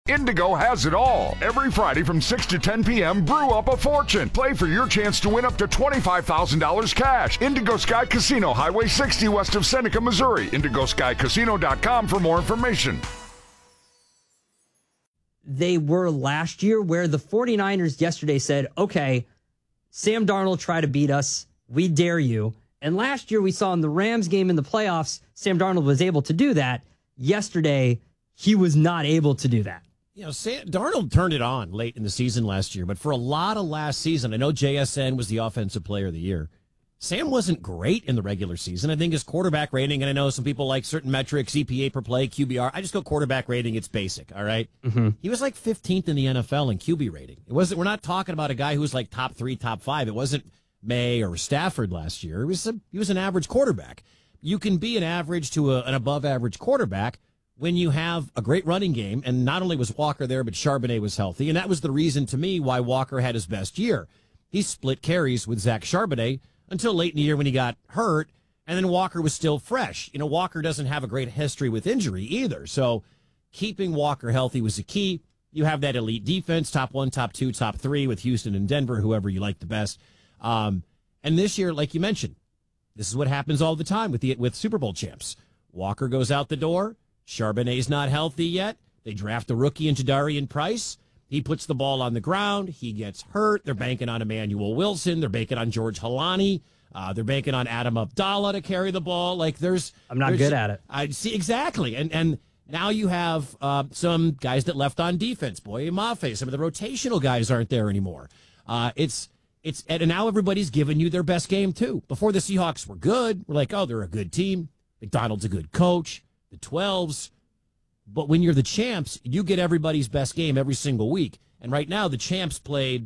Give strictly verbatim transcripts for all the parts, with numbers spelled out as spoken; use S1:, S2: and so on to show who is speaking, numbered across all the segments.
S1: Indigo has it all. Every Friday from six to ten p.m., brew up a fortune. Play for your chance to win up to twenty-five thousand dollars cash. Indigo Sky Casino, Highway sixty west of Seneca, Missouri. indigo sky casino dot com for more information.
S2: They were last year, where the 49ers yesterday said, okay, Sam Darnold tried to beat us. We dare you. And last year we saw in the Rams game in the playoffs, Sam Darnold was able to do that. Yesterday, he was not able to do that.
S3: You know, Sam, Darnold turned it on late in the season last year, but for a lot of last season, I know J S N was the offensive player of the year. Sam wasn't great in the regular season. I think his quarterback rating, and I know some people like certain metrics, E P A per play, Q B R. I just go quarterback rating. It's basic, all right? Mm-hmm. He was like fifteenth in the N F L in Q B rating. It wasn't. We're not talking about a guy who was like top three, top five. It wasn't May or Stafford last year. It was a, he was an average quarterback. You can be an average to a, an above-average quarterback when you have a great running game, and not only was Walker there, but Charbonnet was healthy, and that was the reason to me why Walker had his best year. He split carries with Zach Charbonnet until late in the year when he got hurt, and then Walker was still fresh. You know, Walker doesn't have a great history with injury either, so keeping Walker healthy was the key. You have that elite defense, top one, top two, top three with Houston and Denver, whoever you like the best. Um, and this year, like you mentioned, this is what happens all the time with the with Super Bowl champs. Walker goes out the door. Charbonnet's not healthy yet. They draft a rookie in Jadarian Price. He puts the ball on the ground. He gets hurt. They're banking on Emmanuel Wilson. They're banking on George Halani. Uh, they're banking on Adam Abdallah to carry the ball. Like there's,
S2: I'm not
S3: there's,
S2: good at it.
S3: I see exactly. And and now you have uh, some guys that left on defense. Boye Mafe. Some of the rotational guys aren't there anymore. Uh, it's it's and now everybody's giving you their best game too. Before the Seahawks were good, we're like, oh, they're a good team. McDonald's a good coach. The twelves. But when you're the champs, you get everybody's best game every single week. And right now, the champs played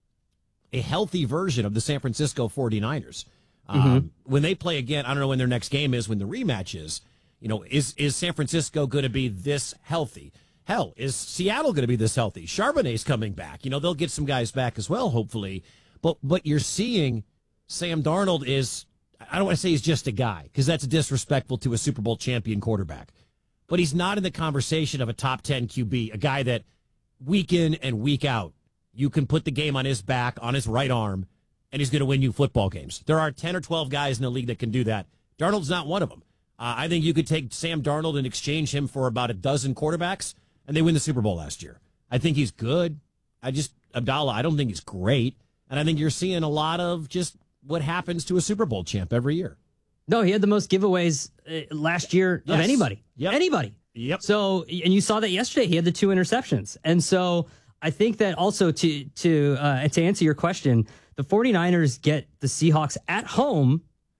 S3: a healthy version of the San Francisco 49ers. Mm-hmm. Um, when they play again, I don't know when their next game is, when the rematch is. You know, is, is San Francisco going to be this healthy? Hell, is Seattle going to be this healthy? Charbonnet's coming back. You know, they'll get some guys back as well, hopefully. But but you're seeing Sam Darnold is, I don't want to say he's just a guy, because that's disrespectful to a Super Bowl champion quarterback. But he's not in the conversation of a top ten Q B, a guy that week in and week out, you can put the game on his back, on his right arm, and he's going to win you football games. There are ten or twelve guys in the league that can do that. Darnold's not one of them. Uh, I think you could take Sam Darnold and exchange him for about a dozen quarterbacks, and they win the Super Bowl last year. I think he's good. I just, Abdallah, I don't think he's great. And I think you're seeing a lot of just what happens to a Super Bowl champ every year.
S2: No, he had the most giveaways uh, last year
S3: yes.
S2: of anybody.
S3: Yep.
S2: Anybody.
S3: Yep.
S2: So, and you saw that yesterday. He had the two interceptions. And so I think that also to to uh, to answer your question, the 49ers get the Seahawks at home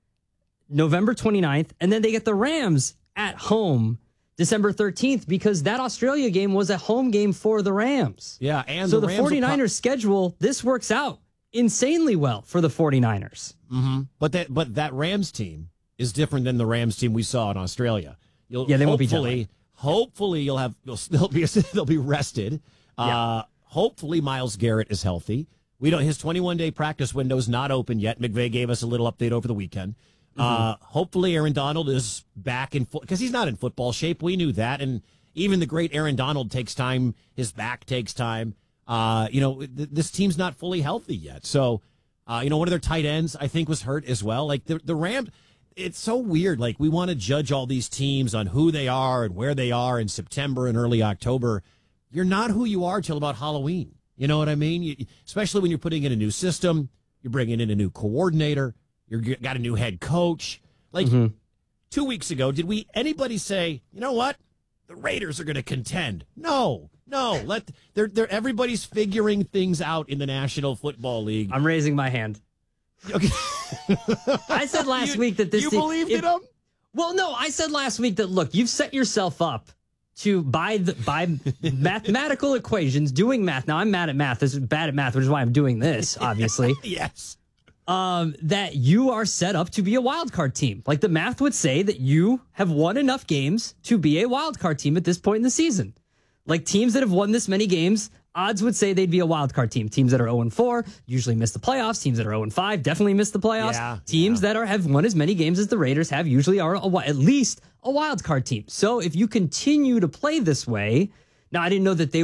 S2: November twenty-ninth, and then they get the Rams at home December thirteenth, because that Australia game was a home game for the Rams.
S3: Yeah, and
S2: so
S3: the,
S2: the
S3: Rams
S2: 49ers
S3: pro-
S2: schedule, this works out insanely well for the 49ers.
S3: Mm-hmm. But that but that Rams team is different than the Rams team we saw in Australia. You'll
S2: yeah, they won't be
S3: hopefully, hopefully you'll have you'll, they'll be they'll be rested. Uh,
S2: yeah.
S3: Hopefully Myles Garrett is healthy. We don't his twenty-one day practice window is not open yet. McVay gave us a little update over the weekend. Mm-hmm. Uh, hopefully Aaron Donald is back in foot because he's not in football shape. We knew that, and even the great Aaron Donald takes time. His back takes time. Uh, you know, th- this team's not fully healthy yet. So, uh, you know, one of their tight ends I think was hurt as well. Like the the Rams. It's so weird. Like, we want to judge all these teams on who they are and where they are in September and early October. You're not who you are till about Halloween. You know what I mean? You, especially when you're putting in a new system, you're bringing in a new coordinator, you've got a new head coach. Like, mm-hmm. two weeks ago, did we anybody say, you know what? The Raiders are going to contend. No, no. Let they're they're everybody's figuring things out in the National Football League.
S2: I'm raising my hand.
S3: Okay.
S2: I said last
S3: you,
S2: week that this
S3: you
S2: team,
S3: believed
S2: if,
S3: in them?
S2: Well, no, I said last week that look, you've set yourself up to by the by mathematical equations, doing math. Now I'm mad at math. This is bad at math, which is why I'm doing this. Obviously,
S3: yes.
S2: Um, that you are set up to be a wild card team. Like the math would say that you have won enough games to be a wild card team at this point in the season. Like teams that have won this many games, odds would say they'd be a wild card team. Teams that are oh and four usually miss the playoffs. Teams that are oh and five definitely miss the playoffs.
S3: Yeah,
S2: Teams
S3: yeah.
S2: that are have won as many games as the Raiders have usually are a, at least a wild card team. So if you continue to play this way, now I didn't know that they